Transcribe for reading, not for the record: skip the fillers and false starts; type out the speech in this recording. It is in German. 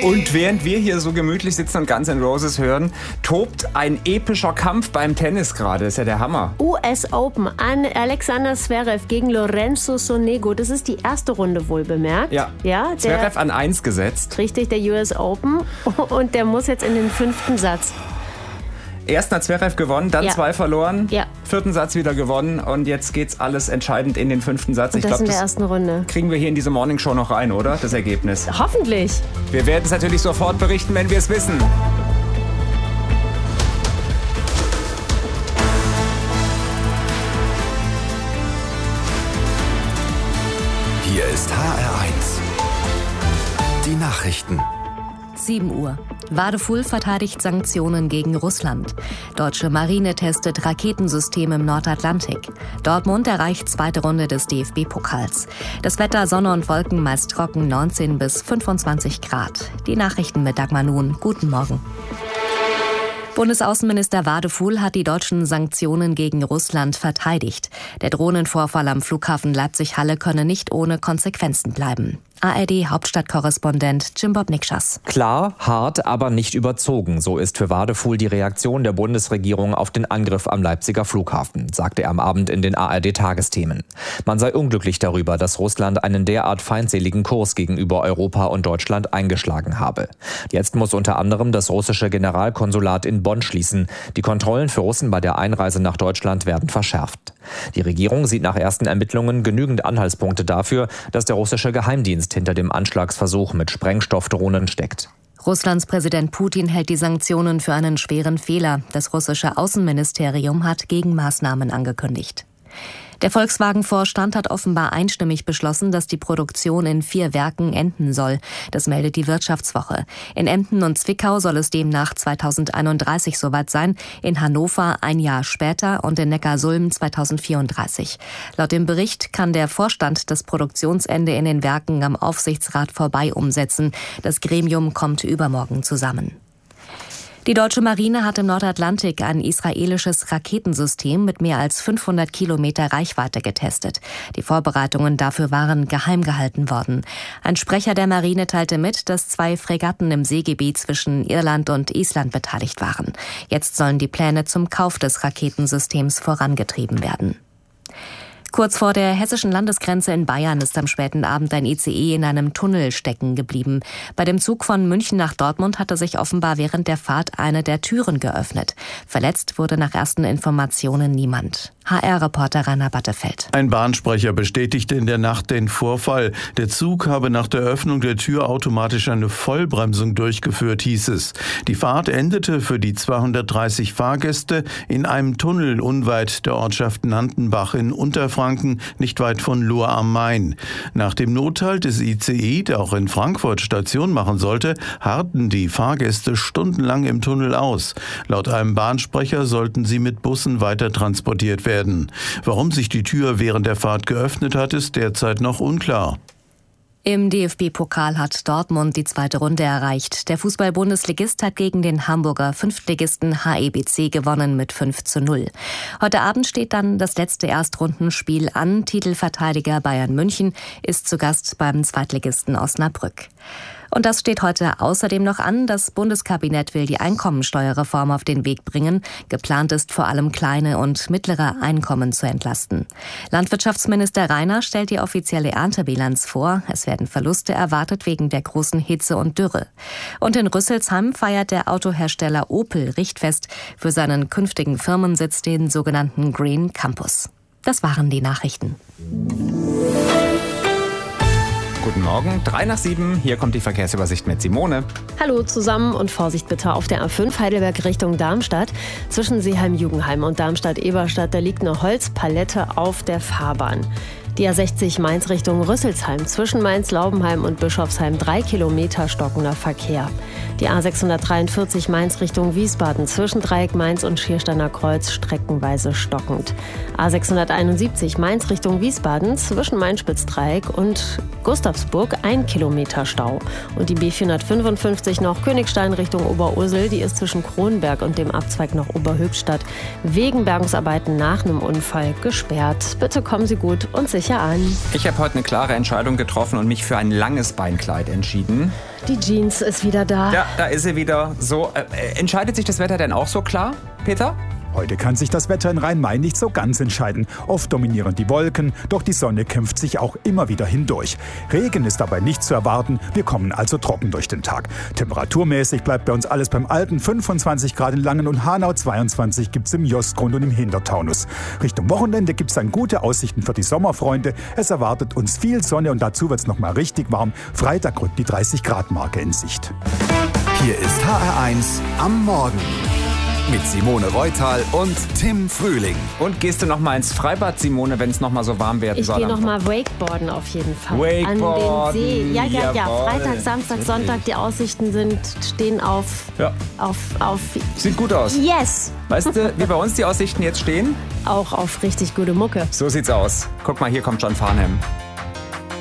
Und während wir hier so gemütlich sitzen und Guns N' Roses hören, tobt ein epischer Kampf beim Tennis gerade. Das ist ja der Hammer. US Open an Alexander Zverev gegen Lorenzo Sonego. Das ist die erste Runde, wohl bemerkt. Ja, Zverev an 1 gesetzt. Richtig, der US Open. Und der muss jetzt in den 5. Satz. Erst hat Zverev gewonnen, dann 2 verloren, 4. Satz wieder gewonnen und jetzt geht's alles entscheidend in den 5. Satz. Und das in der ersten Runde. Kriegen wir hier in diese Morning Show noch rein, oder? Das Ergebnis. Hoffentlich. Wir werden es natürlich sofort berichten, wenn wir es wissen. Hier ist HR1. Die Nachrichten. 7 Uhr. Wadefuhl verteidigt Sanktionen gegen Russland. Deutsche Marine testet Raketensystem im Nordatlantik. Dortmund erreicht 2. Runde des DFB-Pokals. Das Wetter Sonne und Wolken meist trocken, 19 bis 25 Grad. Die Nachrichten mit Dagmar Nuhn. Guten Morgen. Bundesaußenminister Wadefuhl hat die deutschen Sanktionen gegen Russland verteidigt. Der Drohnenvorfall am Flughafen Leipzig-Halle könne nicht ohne Konsequenzen bleiben. ARD-Hauptstadtkorrespondent Jim-Bob Nikschas. Klar, hart, aber nicht überzogen. So ist für Wadefuhl die Reaktion der Bundesregierung auf den Angriff am Leipziger Flughafen, sagte er am Abend in den ARD-Tagesthemen. Man sei unglücklich darüber, dass Russland einen derart feindseligen Kurs gegenüber Europa und Deutschland eingeschlagen habe. Jetzt muss unter anderem das russische Generalkonsulat in Bonn schließen. Die Kontrollen für Russen bei der Einreise nach Deutschland werden verschärft. Die Regierung sieht nach ersten Ermittlungen genügend Anhaltspunkte dafür, dass der russische Geheimdienst hinter dem Anschlagsversuch mit Sprengstoffdrohnen steckt. Russlands Präsident Putin hält die Sanktionen für einen schweren Fehler. Das russische Außenministerium hat Gegenmaßnahmen angekündigt. Der Volkswagen-Vorstand hat offenbar einstimmig beschlossen, dass die Produktion in 4 Werken enden soll. Das meldet die Wirtschaftswoche. In Emden und Zwickau soll es demnach 2031 soweit sein, in Hannover ein Jahr später und in Neckarsulm 2034. Laut dem Bericht kann der Vorstand das Produktionsende in den Werken am Aufsichtsrat vorbei umsetzen. Das Gremium kommt übermorgen zusammen. Die deutsche Marine hat im Nordatlantik ein israelisches Raketensystem mit mehr als 500 Kilometer Reichweite getestet. Die Vorbereitungen dafür waren geheim gehalten worden. Ein Sprecher der Marine teilte mit, dass 2 Fregatten im Seegebiet zwischen Irland und Island beteiligt waren. Jetzt sollen die Pläne zum Kauf des Raketensystems vorangetrieben werden. Kurz vor der hessischen Landesgrenze in Bayern ist am späten Abend ein ICE in einem Tunnel stecken geblieben. Bei dem Zug von München nach Dortmund hatte sich offenbar während der Fahrt eine der Türen geöffnet. Verletzt wurde nach ersten Informationen niemand. HR-Reporter Rainer Battefeld. Ein Bahnsprecher bestätigte in der Nacht den Vorfall. Der Zug habe nach der Öffnung der Tür automatisch eine Vollbremsung durchgeführt, hieß es. Die Fahrt endete für die 230 Fahrgäste in einem Tunnel unweit der Ortschaft Nantenbach in Unterfranken, nicht weit von Lohr am Main. Nach dem Nothalt des ICE, der auch in Frankfurt Station machen sollte, harrten die Fahrgäste stundenlang im Tunnel aus. Laut einem Bahnsprecher sollten sie mit Bussen weiter transportiert werden. Warum sich die Tür während der Fahrt geöffnet hat, ist derzeit noch unklar. Im DFB-Pokal hat Dortmund die 2. Runde erreicht. Der Fußball-Bundesligist hat gegen den Hamburger Fünftligisten HEBC gewonnen mit 5:0. Heute Abend steht dann das letzte Erstrundenspiel an. Titelverteidiger Bayern München ist zu Gast beim Zweitligisten Osnabrück. Und das steht heute außerdem noch an. Das Bundeskabinett will die Einkommensteuerreform auf den Weg bringen. Geplant ist vor allem kleine und mittlere Einkommen zu entlasten. Landwirtschaftsminister Reiner stellt die offizielle Erntebilanz vor. Es werden Verluste erwartet wegen der großen Hitze und Dürre. Und in Rüsselsheim feiert der Autohersteller Opel Richtfest für seinen künftigen Firmensitz, den sogenannten Green Campus. Das waren die Nachrichten. Guten Morgen, 6:03. Hier kommt die Verkehrsübersicht mit Simone. Hallo zusammen und Vorsicht bitte auf der A5 Heidelberg Richtung Darmstadt. Zwischen Seeheim-Jugendheim und Darmstadt-Eberstadt, da liegt eine Holzpalette auf der Fahrbahn. Die A60 Mainz Richtung Rüsselsheim, zwischen Mainz-Laubenheim und Bischofsheim 3 Kilometer stockender Verkehr. Die A643 Mainz Richtung Wiesbaden, zwischen Dreieck Mainz und Schiersteiner Kreuz streckenweise stockend. A671 Mainz Richtung Wiesbaden, zwischen Main-Spitz-Dreieck und Gustavsburg 1 Kilometer Stau. Und die B455 noch Königstein Richtung Oberursel, die ist zwischen Kronberg und dem Abzweig nach Oberhöchstadt wegen Bergungsarbeiten nach einem Unfall gesperrt. Bitte kommen Sie gut und sicher sicher an. Ich habe heute eine klare Entscheidung getroffen und mich für ein langes Beinkleid entschieden. Die Jeans ist wieder da. Ja, da ist sie wieder. So, entscheidet sich das Wetter denn auch so klar, Peter? Heute kann sich das Wetter in Rhein-Main nicht so ganz entscheiden. Oft dominieren die Wolken, doch die Sonne kämpft sich auch immer wieder hindurch. Regen ist dabei nicht zu erwarten, wir kommen also trocken durch den Tag. Temperaturmäßig bleibt bei uns alles beim Alten, 25 Grad in Langen und Hanau, 22 gibt's im Jostgrund und im Hintertaunus. Richtung Wochenende gibt's dann gute Aussichten für die Sommerfreunde. Es erwartet uns viel Sonne und dazu wird's noch mal richtig warm. Freitag rückt die 30-Grad-Marke in Sicht. Hier ist HR1 am Morgen. Mit Simone Reutal und Tim Frühling. Und gehst du noch mal ins Freibad, Simone, wenn es noch mal so warm werden soll? Ich gehe noch mal Wakeboarden auf jeden Fall. Wakeboarden. An den See. Ja. Jawohl. Freitag, Samstag, Sonntag, die Aussichten stehen auf. Sieht gut aus. Yes! Weißt du, wie bei uns die Aussichten jetzt stehen? Auch auf richtig gute Mucke. So sieht's aus. Guck mal, hier kommt John Farnham.